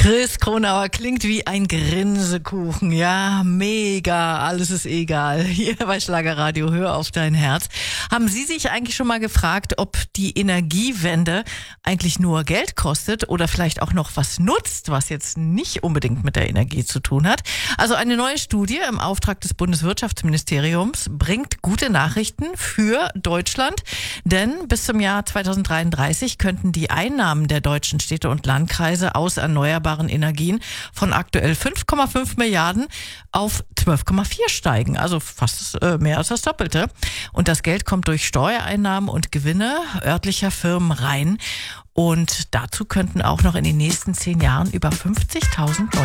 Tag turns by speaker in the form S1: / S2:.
S1: Chris Kronauer klingt wie ein Grinsekuchen. Ja, mega. Alles ist egal. Hier bei Schlagerradio, hör auf dein Herz. Haben Sie sich eigentlich schon mal gefragt, ob die Energiewende eigentlich nur Geld kostet oder vielleicht auch noch was nutzt, was jetzt nicht unbedingt mit der Energie zu tun hat? Also eine neue Studie im Auftrag des Bundeswirtschaftsministeriums bringt gute Nachrichten für Deutschland, denn bis zum Jahr 2033 könnten die Einnahmen der deutschen Städte und Landkreise aus erneuerbaren Energien von aktuell 5,5 Milliarden auf 12,4 steigen, also fast mehr als das Doppelte. Und das Geld kommt durch Steuereinnahmen und Gewinne örtlicher Firmen rein. Und dazu könnten auch noch in den nächsten 10 Jahren über 50.000 neue